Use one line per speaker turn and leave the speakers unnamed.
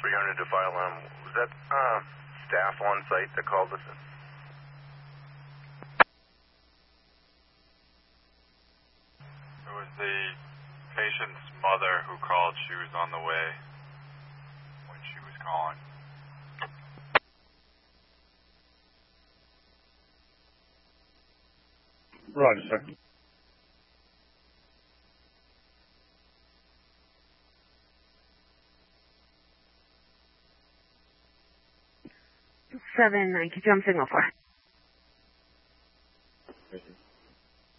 300 to file on. Was that staff on site that called us in?
It was the patient's mother who called. She was on the way when she was calling.
Roger, sir.
Seven, keep you on signal for.